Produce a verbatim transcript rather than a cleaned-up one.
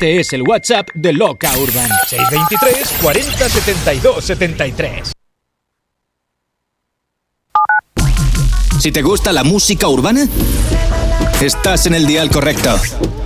Este es el WhatsApp de Loca Urban. seis veintitrés, cuarenta, setenta y dos, setenta y tres. Si te gusta la música urbana, estás en el dial correcto.